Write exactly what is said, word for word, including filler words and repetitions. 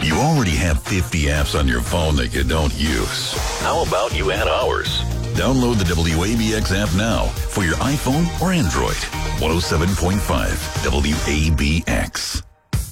You already have fifty apps on your phone that you don't use. How about you add ours? Download the W A B X app now for your iPhone or Android. one oh seven point five W A B X.